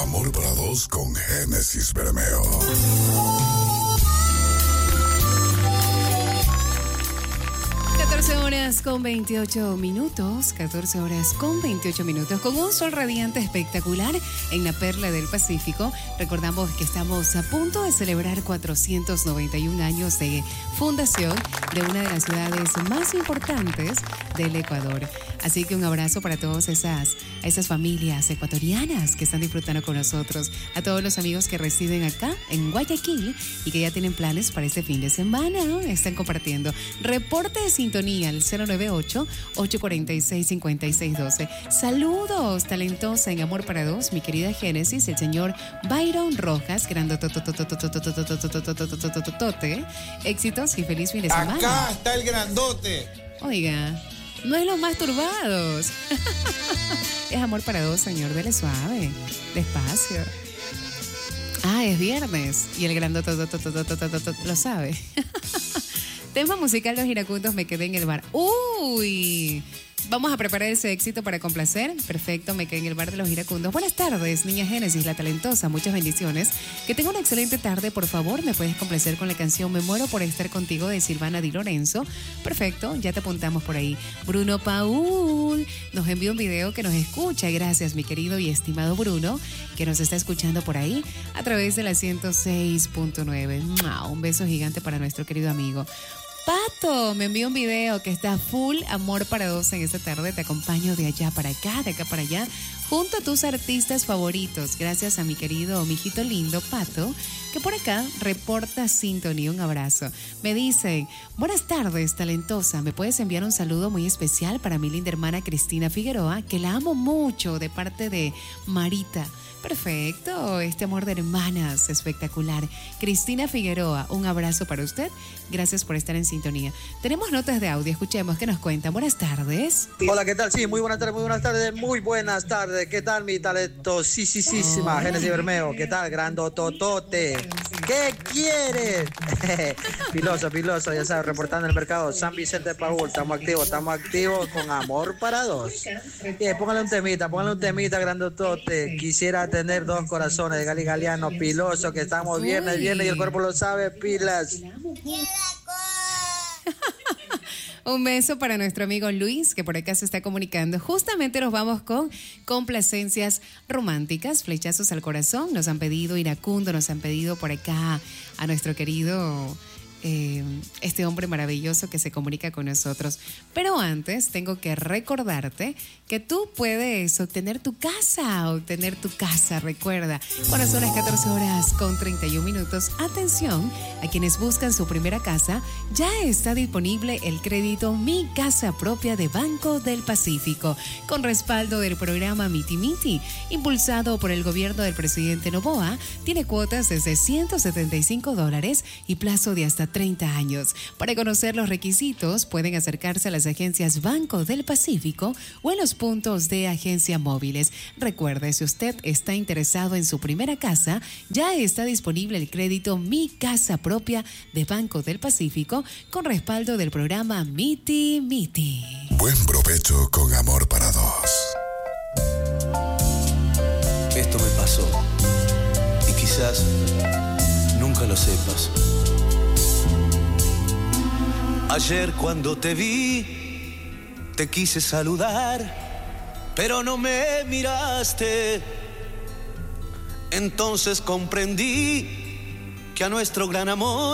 Amor para dos con Génesis Bermeo. 14 horas con 28 minutos, 14 horas con 28 minutos, con un sol radiante espectacular en la Perla del Pacífico. Recordamos que estamos a punto de celebrar 491 años de fundación de una de las ciudades más importantes del Ecuador. Así que un abrazo para todas esas familias ecuatorianas que están disfrutando con nosotros, a todos los amigos que residen acá en Guayaquil y que ya tienen planes para este fin de semana, están compartiendo. Reporte de sintonía al 098-846-5612. Saludos, talentosa en Amor para Dos, mi querida Génesis, el señor Byron Rojas, grandotote, éxitos y feliz fin de semana. Acá está el grandote. Oiga, no es los más turbados. Es Amor para Dos, señor, dele suave, despacio. Es viernes y el grandote lo sabe. Tema musical, Los Iracundos, Me Quedé en el Bar. ¡Uy! Vamos a preparar ese éxito para complacer. Perfecto, Me Quedé en el Bar de Los Iracundos. Buenas tardes, niña Génesis, la talentosa. Muchas bendiciones. Que tenga una excelente tarde. Por favor, me puedes complacer con la canción Me Muero por Estar Contigo de Silvana Di Lorenzo. Perfecto, ya te apuntamos por ahí. Bruno Paul nos envió un video que nos escucha. Gracias, mi querido y estimado Bruno, que nos está escuchando por ahí a través de la 106.9. Un beso gigante para nuestro querido amigo. Pato, me envió un video que está full Amor para Dos en esta tarde. Te acompaño de allá para acá, de acá para allá, junto a tus artistas favoritos. Gracias a mi querido mijito lindo, Pato, que por acá reporta sintonía. Un abrazo. Me dicen, buenas tardes, talentosa. ¿Me puedes enviar un saludo muy especial para mi linda hermana Cristina Figueroa, que la amo mucho, de parte de Marita? Perfecto, este amor de hermanas, espectacular. Cristina Figueroa, un abrazo para usted. Gracias por estar en sintonía. Tenemos notas de audio, escuchemos qué nos cuentan. Buenas tardes. Hola, ¿qué tal? Sí, muy buenas tardes, muy buenas tardes, muy buenas tardes. ¿Qué tal, mi talentosísima Génesis Bermeo? ¿Qué tal, grandototote? ¿Qué quieres? Piloso, ya sabes, reportando en el mercado San Vicente de Paúl. Estamos activos con Amor para Dos. Póngale un temita, grandotote. Quisiera tener dos corazones de Gali Galeano, piloso, que estamos viernes y el cuerpo lo sabe, pilas. Un beso para nuestro amigo Luis, que por acá se está comunicando. Justamente nos vamos con complacencias románticas, flechazos al corazón. Nos han pedido iracundo, nos han pedido por acá a nuestro querido este hombre maravilloso que se comunica con nosotros. Pero antes tengo que recordarte que tú puedes obtener tu casa. Recuerda, cuando son las 14 horas con 31 minutos, atención, a quienes buscan su primera casa, ya está disponible el crédito Mi Casa Propia de Banco del Pacífico, con respaldo del programa Miti Miti, impulsado por el gobierno del presidente Noboa. Tiene cuotas desde $175 y plazo de hasta 30 años. Para conocer los requisitos, pueden acercarse a las agencias Banco del Pacífico o en los puntos de agencia móviles. Recuerde, si usted está interesado en su primera casa, ya está disponible el crédito Mi Casa Propia de Banco del Pacífico, con respaldo del programa Miti Miti. Buen provecho con Amor para Dos. Esto me pasó y quizás nunca lo sepas. Ayer cuando te vi, te quise saludar, pero no me miraste. Entonces comprendí que a nuestro gran amor